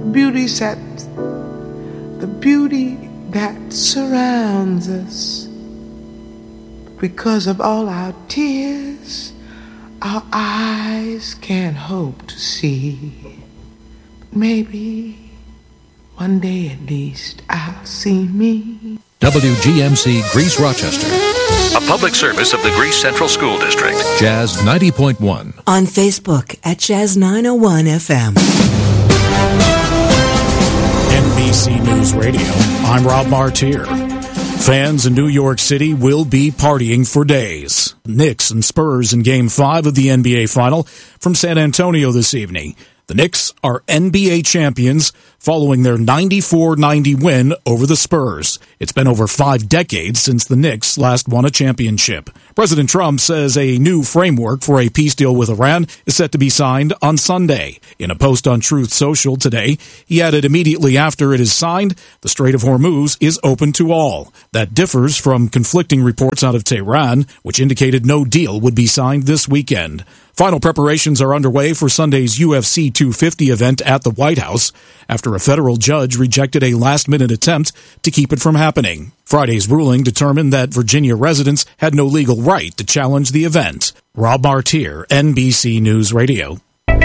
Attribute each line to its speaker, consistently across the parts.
Speaker 1: the beauty that surrounds us. Because of all our tears, our eyes can't hope to see. Maybe one day at least I'll see me.
Speaker 2: WGMC Greece Rochester.
Speaker 3: A public service of the Greece Central School District.
Speaker 2: Jazz 90.1.
Speaker 4: On Facebook at Jazz 901 FM.
Speaker 5: NBC News Radio, I'm Rob Martier. Fans in New York City will be partying for days. Knicks and Spurs in Game 5 of the NBA Final from San Antonio this evening. The Knicks are NBA champions following their 94-90 win over the Spurs. It's been over 5 decades since the Knicks last won a championship. President Trump says a new framework for a peace deal with Iran is set to be signed on Sunday. In a post on Truth Social today, he added immediately after it is signed, the Strait of Hormuz is open to all. That differs from conflicting reports out of Tehran, which indicated no deal would be signed this weekend. Final preparations are underway for Sunday's UFC 250 event at the White House after a federal judge rejected a last-minute attempt to keep it from happening. Friday's ruling determined that Virginia residents had no legal right to challenge the event. Rob Martier, NBC News Radio.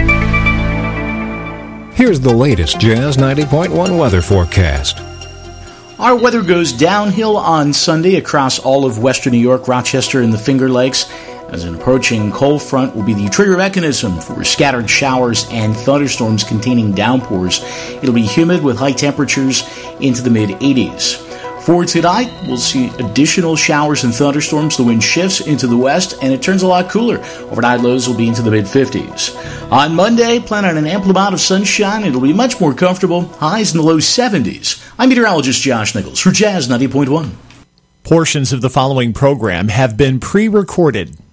Speaker 2: Here's the latest Jazz 90.1 weather forecast.
Speaker 6: Our weather goes downhill on Sunday across all of western New York, Rochester, and the Finger Lakes, as an approaching cold front will be the trigger mechanism for scattered showers and thunderstorms containing downpours. It'll be humid with high temperatures into the mid-80s. For tonight, we'll see additional showers and thunderstorms. The wind shifts into the west, and it turns a lot cooler. Overnight lows will be into the mid-50s. On Monday, plan on an ample amount of sunshine. It'll be much more comfortable. Highs in the low 70s. I'm meteorologist Josh Nichols for Jazz 90.1.
Speaker 7: Portions of the following program have been pre-recorded.